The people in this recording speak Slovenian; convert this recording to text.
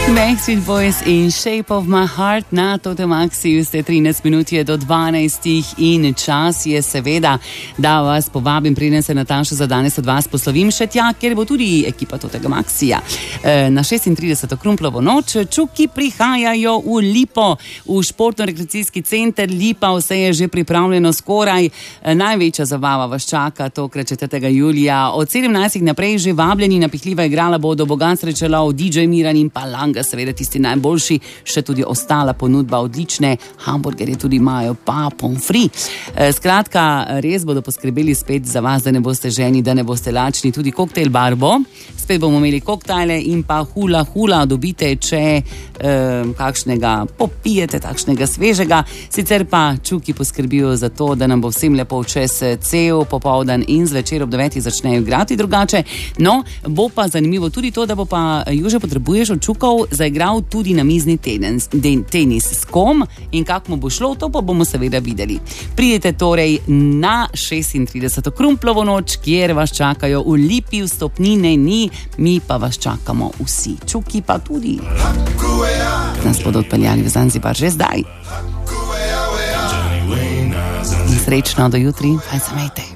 Backstreet Boys in Shape of My Heart na Totem Maxiju ste 13 minut je do 12 in čas je seveda, da vas povabim, preden se Nataša za danes od vas poslovim še tja, kjer bo tudi ekipa Totega Maxija. Na 36. Krumplovo noč Čuki prihajajo v Lipo, v športno-rekreacijski center Lipa, vse je že pripravljeno skoraj. Največja zabava vas čaka tokrat 4. julija. Od 17. naprej že vabljeni, napihljiva igrala bodo Bogan Srečelov, DJ Miran in pa Langa, seveda tisti najboljši, še tudi ostala ponudba, odlične hamburgerje tudi imajo, pa pomfrit. Skratka, res bodo poskrbeli spet za vas, da ne boste ženi, da ne boste lačni, tudi koktejl bar bo. Spet bomo imeli koktajle in pa hula dobite, če kakšnega popijete, takšnega svežega. Sicer pa Čuki poskrbijo za to, da nam bo vsem lepo čez cel popoldan in zvečer ob 9 začnejo igrati drugače. No, bo pa zanimivo tudi to, da bo pa Jože Potrebuješ od Čukov zaigral tudi na mizni tenis. S kom in kako mu bo šlo, to pa bomo seveda videli. Pridite torej na 36. Krumplovo noč, kjer vas čakajo v Lipi, vstopnine ni, mi pa vas čakamo vsi. Čuki pa tudi. Nas bodo odpeljali v Zanzibar že zdaj. Srečno do jutri, aj se mejte.